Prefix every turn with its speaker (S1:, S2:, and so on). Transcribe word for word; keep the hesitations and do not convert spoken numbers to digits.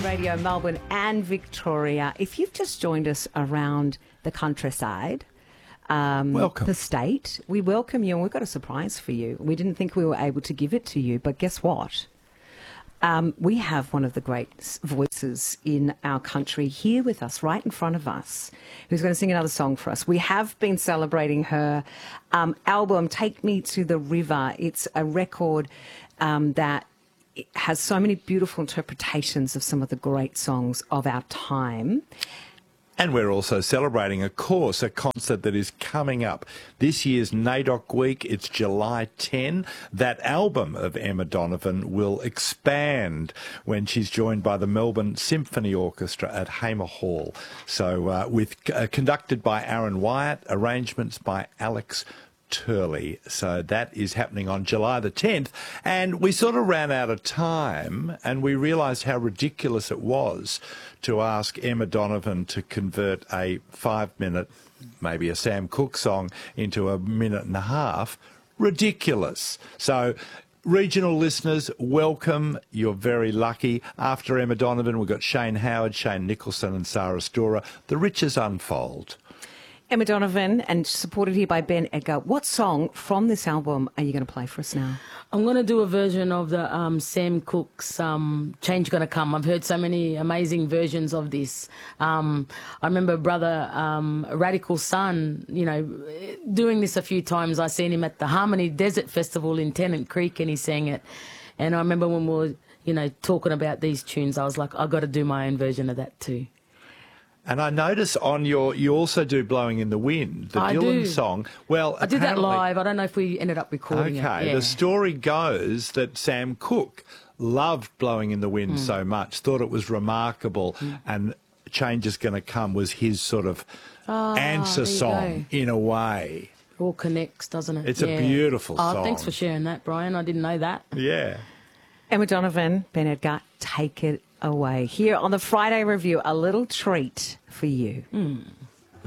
S1: Radio Melbourne and Victoria. If you've just joined us around the countryside, um,
S2: welcome.
S1: the state, we welcome you, and we've got a surprise for you. We didn't think we were able to give it to you, but guess what? Um, we have one of the great voices in our country here with us, right in front of us, who's going to sing another song for us. We have been celebrating her um, album, Take Me to the River. It's a record um, that has so many beautiful interpretations of some of the great songs of our time.
S2: And we're also celebrating, of course, a concert that is coming up this year's NAIDOC Week. It's July tenth. That album of Emma Donovan will expand when she's joined by the Melbourne Symphony Orchestra at Hamer Hall. So uh, with uh, conducted by Aaron Wyatt, arrangements by Alex Turley. So that is happening on July the tenth. And we sort of ran out of time and we realised how ridiculous it was to ask Emma Donovan to convert a five-minute, maybe a Sam Cooke song, into a minute and a half. Ridiculous. So regional listeners, welcome. You're very lucky. After Emma Donovan, we've got Shane Howard, Shane Nicholson and Sarah Stora. The riches unfold.
S1: Emma Donovan, and supported here by Ben Edgar. What song from this album are you going to play for us now?
S3: I'm going to do a version of the um, Sam Cooke's um, Change Gonna Come. I've heard so many amazing versions of this. Um, I remember Brother um, Radical Sun, you know, doing this a few times. I seen him at the Harmony Desert Festival in Tennant Creek and he sang it. And I remember when we were, you know, talking about these tunes, I was like, I've got to do my own version of that too.
S2: And I notice on your, you also do Blowing in the Wind, the
S3: I
S2: Dylan
S3: do.
S2: song. Well,
S3: I did that live. I don't know if we ended up recording
S2: okay,
S3: it. Yeah.
S2: The story goes that Sam Cooke loved Blowing in the Wind mm. so much, thought it was remarkable, mm. and Change Is Gonna Come was his sort of oh, answer song go. in a way.
S3: It all connects, doesn't it?
S2: It's
S3: yeah.
S2: a beautiful
S3: oh,
S2: song.
S3: Thanks for sharing that, Brian. I didn't know that.
S2: Yeah.
S1: Emma Donovan, Ben Edgar, take it away. Here on the Friday Review, a little treat for you.
S3: Mm.